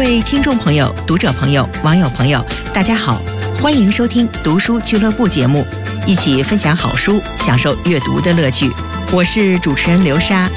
位听众朋友、读者朋友、网友朋友，大家好，欢迎收听读书俱乐部节目，一起分享好书，享受阅读的乐趣。我是主持人刘莎。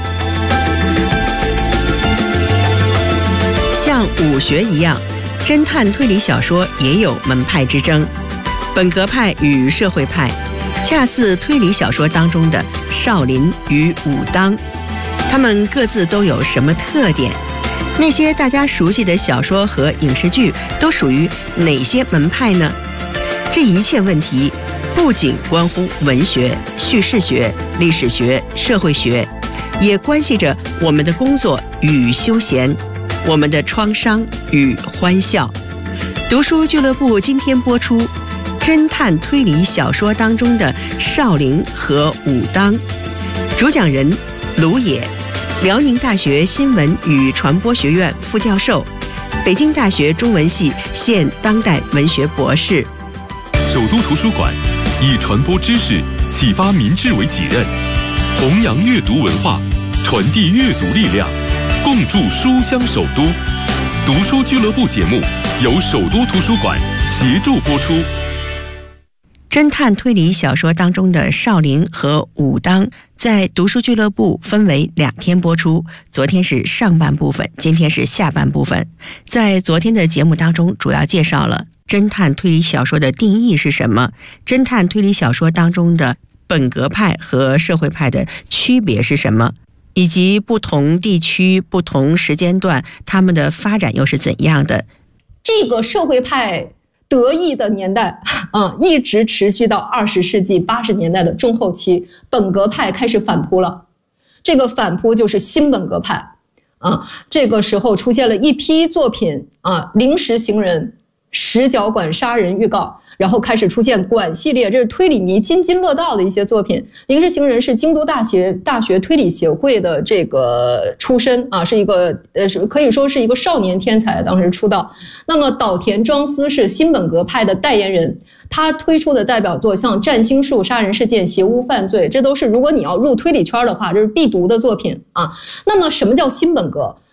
像武学一样，侦探推理小说也有门派之争，本格派与社会派，恰似推理小说当中的少林与武当，他们各自都有什么特点？那些大家熟悉的小说和影视剧都属于哪些门派呢？这一切问题不仅关乎文学、叙事学、历史学、社会学，也关系着我们的工作与休闲，我们的创伤与欢笑。读书俱乐部今天播出侦探推理小说当中的少林和武当，主讲人卢野，辽宁大学新闻与传播学院副教授，北京大学中文系现当代文学博士。 首都图书馆以传播知识、启发民智为己任，弘扬阅读文化，传递阅读力量，共筑书香首都。读书俱乐部节目由首都图书馆协助播出。 侦探推理小说当中的少林和武当在读书俱乐部分为2天播出，昨天是上半部分，今天是下半部分。在昨天的节目当中，主要介绍了侦探推理小说的定义是什么，侦探推理小说当中的本格派和社会派的区别是什么，以及不同地区、不同时间段他们的发展又是怎样的。 这个社会派得意的年代一直持续到20世纪80年代的中后期，本格派开始反扑了。这个反扑就是新本格派这个时候出现了一批作品临时行人、石角馆杀人预告，然后开始出现馆系列，这是推理迷津津乐道的一些作品。临时行人是京都大学推理协会的这个出身是一个可以说是一个少年天才，当时出道。那么岛田庄司是新本格派的代言人，他推出的代表作像占星术杀人事件、邪巫犯罪，这都是如果你要入推理圈的话，这是必读的作品那么什么叫新本格？